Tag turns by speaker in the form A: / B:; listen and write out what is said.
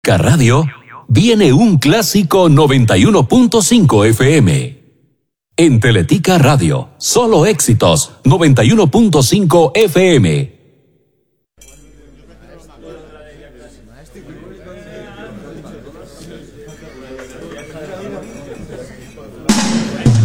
A: Radio, viene un clásico 91.5 FM. En Teletica Radio, solo éxitos 91.5 FM.